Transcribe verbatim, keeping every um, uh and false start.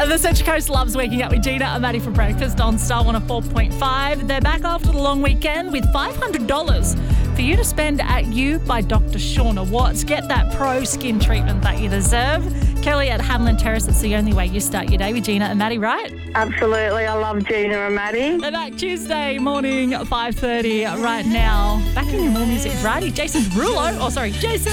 And the Central Coast loves waking up with Gina and Maddie for breakfast on Star one oh four point five. They're back after the long weekend with five hundred dollars for you to spend at You by Doctor Shauna Watts. Get that pro skin treatment that you deserve. Kelly at Hamlin Terrace, it's the only way you start your day with Gina and Maddie, right? Absolutely. I love Gina and Maddie. They're back Tuesday morning, five thirty right now. Back in your more music variety, Jason Derulo. Oh, sorry, Jason